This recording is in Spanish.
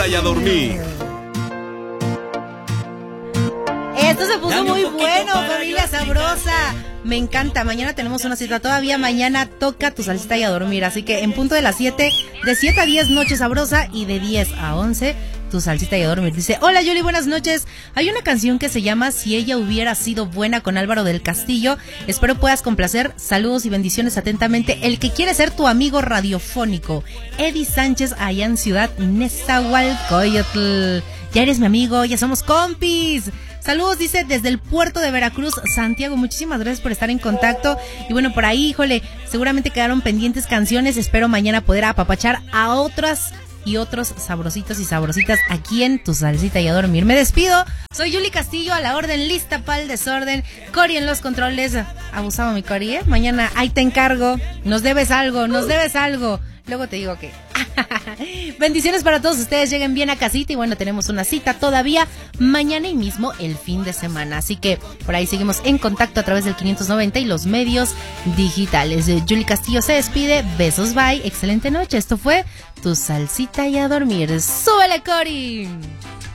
salsita y a dormir. Esto se puso muy bueno, familia sabrosa. Me encanta. Mañana tenemos una cita. Todavía mañana toca tu salsita y a dormir. Así que en punto de las 7, de 7 a 10 Noche Sabrosa y de 10 a 11 tu salsita y a dormir. Dice, hola Yuli, buenas noches. Hay una canción que se llama Si ella hubiera sido buena con Álvaro del Castillo. Espero puedas complacer. Saludos y bendiciones atentamente. El que quiere ser tu amigo radiofónico, Eddie Sánchez, allá en Ciudad Nezahualcóyotl. Ya eres mi amigo, ya somos compis. Saludos, dice, desde el puerto de Veracruz, Santiago. Muchísimas gracias por estar en contacto. Y bueno, por ahí, híjole, seguramente quedaron pendientes canciones. Espero mañana poder apapachar a otras y otros sabrositos y sabrositas aquí en tu salsita y a dormir. Me despido. Soy Yuli Castillo, a la orden, lista para el desorden. Cori en los controles. Abusado mi Cori, ¿eh? Mañana ahí te encargo. Nos debes algo. Luego te digo que... Bendiciones para todos ustedes, lleguen bien a casita y bueno, tenemos una cita todavía mañana y mismo el fin de semana, así que por ahí seguimos en contacto a través del 590 y los medios digitales. Yuli Castillo se despide, besos, bye, excelente noche, esto fue tu salsita y a dormir. ¡Súbele, Cori!